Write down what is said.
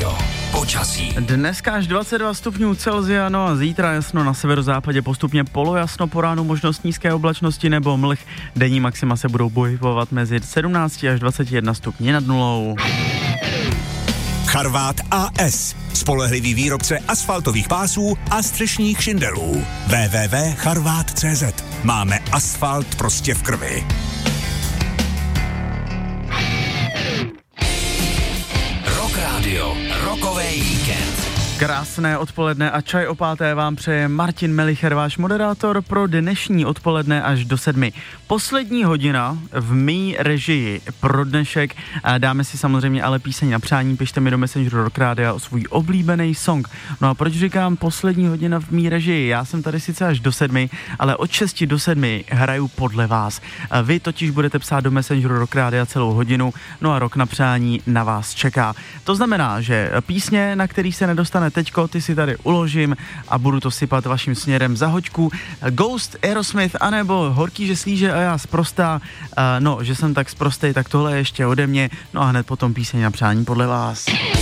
Radio. Počasí. Dneska až 22 stupňů Celsia, no a zítra jasno na severozápadě, postupně polojasno, po ránu možnost nízké oblačnosti nebo mlh. Denní maxima se budou pohybovat mezi 17 až 21 stupni nad nulou. Charvát AS. Spolehlivý výrobce asfaltových pásů a střešních šindelů. www.charvat.cz. Máme asfalt prostě v krvi. Rock Radio. Rokový víkend. Krásné odpoledne a čaj o 5. vám přeje Martin Melicher, váš moderátor pro dnešní odpoledne až do 7. Poslední hodina v mý režii pro dnešek. Dáme si samozřejmě ale píseň na přání, pište mi do Messengeru Rock Radia o svůj oblíbený song. No a proč říkám poslední hodina v mý režii? Já jsem tady sice až do 7, ale od 6 do 7 hraju podle vás. Vy totiž budete psát do Messengeru Rock Radia celou hodinu, no a rok na přání na vás čeká. To znamená, že písně, na který se nedostane teďko, ty si tady uložím a budu to sypat vaším směrem za hoďku. Ghost, Aerosmith, anebo Horký, že slíže a já sprostá. No, že jsem tak sprostej, tak tohle ještě ode mě. No a hned potom píseň na přání podle vás.